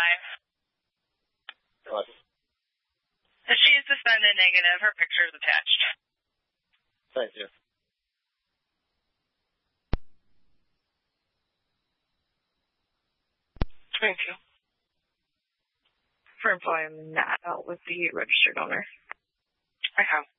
What? She is suspended negative. Her picture is attached. Thank you. Thank you. For employee, I'm not out with the registered owner. I have.